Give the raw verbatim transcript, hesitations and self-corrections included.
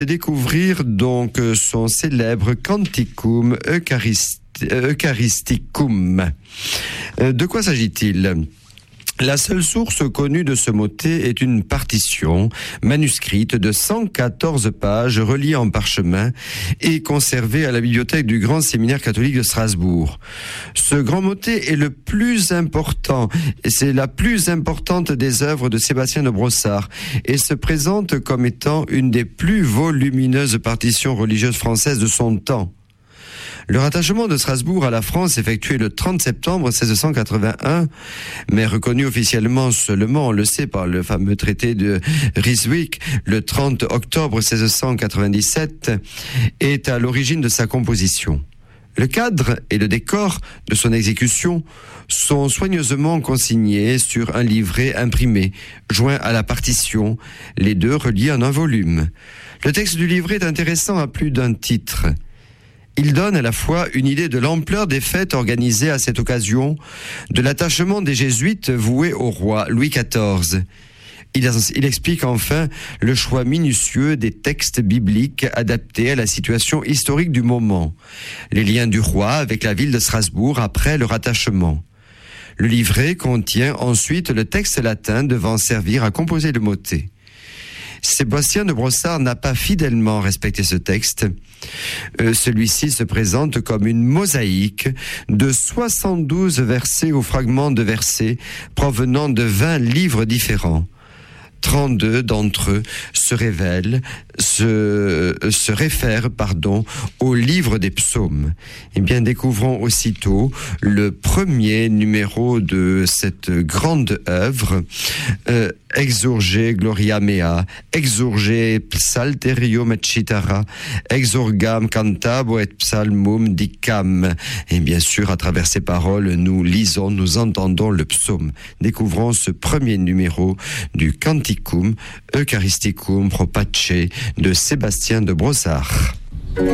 Découvrir donc son célèbre Canticum Eucharist- Eucharisticum. De quoi s'agit-il ? La seule source connue de ce motet est une partition manuscrite de cent quatorze pages reliée en parchemin et conservée à la bibliothèque du Grand Séminaire catholique de Strasbourg. Ce grand motet est le plus important, et c'est la plus importante des œuvres de Sébastien de Brossard et se présente comme étant une des plus volumineuses partitions religieuses françaises de son temps. Le rattachement de Strasbourg à la France effectué le trente septembre seize cent quatre-vingt-un, mais reconnu officiellement seulement, on le sait, par le fameux traité de Ryswick, le trente octobre seize cent quatre-vingt-dix-sept, est à l'origine de sa composition. Le cadre et le décor de son exécution sont soigneusement consignés sur un livret imprimé, joint à la partition, les deux reliés en un volume. Le texte du livret est intéressant à plus d'un titre. Il donne à la fois une idée de l'ampleur des fêtes organisées à cette occasion, de l'attachement des jésuites voués au roi Louis quatorze. Il, il explique enfin le choix minutieux des textes bibliques adaptés à la situation historique du moment, les liens du roi avec la ville de Strasbourg après le rattachement. Le livret contient ensuite le texte latin devant servir à composer le motet. Sébastien de Brossard n'a pas fidèlement respecté ce texte. Euh, celui-ci se présente comme une mosaïque de soixante-douze versets ou fragments de versets provenant de vingt livres différents. trente-deux d'entre eux se révèlent, se, se réfèrent, pardon, au livre des psaumes. Eh bien, découvrons aussitôt le premier numéro de cette grande œuvre, euh, Exurge Gloria Mea, Exurge Psalterium et Citara, Exurgam Cantabo et Psalmum Dicam. Et bien sûr, à travers ces paroles, nous lisons, nous entendons le psaume. Découvrons ce premier numéro du Canticum Eucharisticum Pro Pace de Sébastien de Brossard.